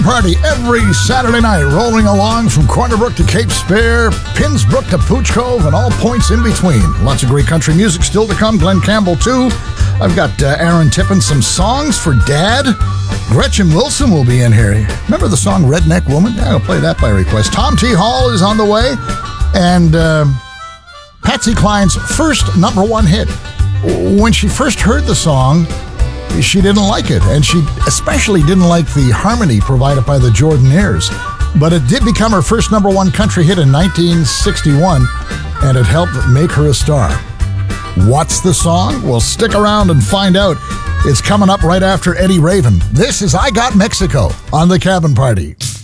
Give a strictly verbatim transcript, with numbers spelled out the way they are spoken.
Party every Saturday night, rolling along from Corner Brook to Cape Spear, Pinsbrook to Pooch Cove, and all points in between. Lots of great country music still to come. Glenn Campbell, too. I've got uh, Aaron tipping some songs for Dad. Gretchen Wilson will be in here. Remember the song Redneck Woman? Yeah, I'll play that by request. Tom T. Hall is on the way. And uh, Patsy Cline's first number one hit. When she first heard the song, she didn't like it, and she especially didn't like the harmony provided by the Jordanaires. But it did become her first number one country hit in nineteen sixty-one, and it helped make her a star. What's the song? Well, stick around and find out. It's coming up right after Eddie Raven. This is I Got Mexico on The Cabin Party.